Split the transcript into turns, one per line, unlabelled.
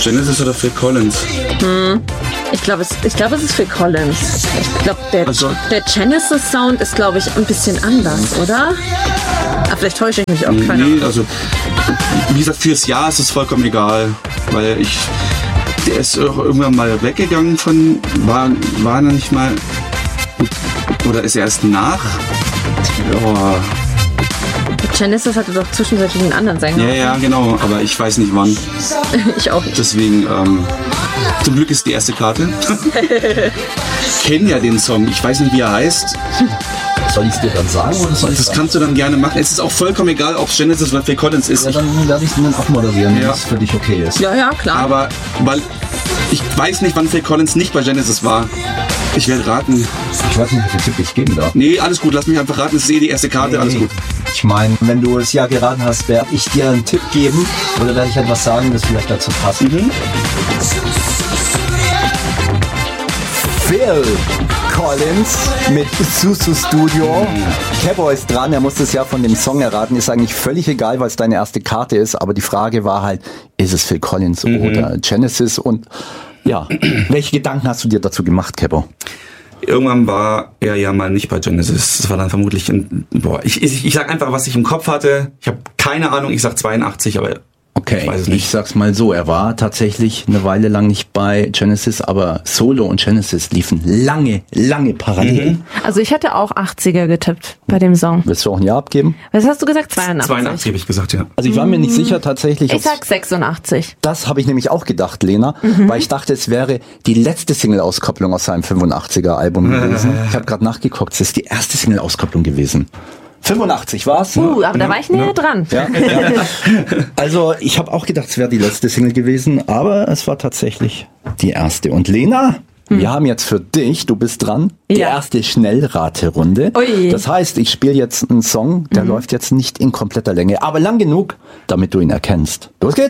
Genesis oder Phil Collins?
Ich glaube, es ist Phil Collins. Ich glaube, der Genesis-Sound ist, glaube ich, ein bisschen anders, oder? Aber vielleicht täusche ich mich auch.
Nee, also wie gesagt, fürs Jahr ist es vollkommen egal, weil der ist irgendwann mal weggegangen war er nicht mal, oder ist er erst nach? Oh.
Genesis hatte doch zwischenzeitlich einen anderen Sänger.
Ja, genau, aber ich weiß nicht wann.
Ich auch nicht.
Deswegen, zum Glück ist die erste Karte. Ich kenne ja den Song, ich weiß nicht, wie er heißt.
Soll ich es dir dann sagen? Oder
das kannst du dann gerne machen. Es ist auch vollkommen egal, ob es Genesis oder Phil Collins ist.
Ja, dann werde ich es dann abmoderieren, wenn es für dich okay ist.
Ja, klar.
Aber, weil ich weiß nicht, wann Phil Collins nicht bei Genesis war. Ich werde raten.
Ich weiß nicht, wie viel Tipp ich geben darf.
Nee, alles gut, lass mich einfach raten. Ich sehe die erste Karte, alles gut.
Ich meine, wenn du es ja geraten hast, werde ich dir einen Tipp geben oder werde ich etwas sagen, das vielleicht dazu passt. Phil Collins mit Susu Studio. Kebo ist dran, er muss das ja von dem Song erraten. Ist eigentlich völlig egal, weil es deine erste Karte ist, aber die Frage war halt, ist es Phil Collins oder Genesis? Und ja, welche Gedanken hast du dir dazu gemacht, Kebo?
Irgendwann war er ja mal nicht bei Genesis. Das war dann vermutlich ich sag einfach, was ich im Kopf hatte. Ich habe keine Ahnung, ich sag 82, aber
okay,
ich weiß es nicht.
Ich sag's mal so, er war tatsächlich eine Weile lang nicht bei Genesis, aber Solo und Genesis liefen lange parallel.
Also ich hätte auch 80er getippt bei dem Song.
Willst du auch ein Jahr abgeben?
Was hast du gesagt? 82?
82 habe ich gesagt, ja.
Also ich war mir nicht sicher tatsächlich.
Ich sag 86.
Das habe ich nämlich auch gedacht, Lena, weil ich dachte, es wäre die letzte Single-Auskopplung aus seinem 85er-Album gewesen. Ich habe gerade nachgeguckt, es ist die erste Single-Auskopplung gewesen. 85 war's?
Aber da war ich näher dran.
Ja. Also ich habe auch gedacht, es wäre die letzte Single gewesen, aber es war tatsächlich die erste. Und Lena, wir haben jetzt für dich, du bist dran, die erste Schnellraterunde.
Ui.
Das heißt, ich spiele jetzt einen Song, der läuft jetzt nicht in kompletter Länge, aber lang genug, damit du ihn erkennst. Los geht's!